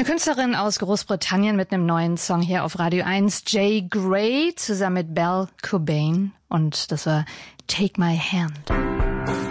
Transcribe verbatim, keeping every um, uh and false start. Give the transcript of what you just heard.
Eine Künstlerin aus Großbritannien mit einem neuen Song hier auf Radio eins, Jay Gray, zusammen mit Belle Cobain. Und das war Take My Hand.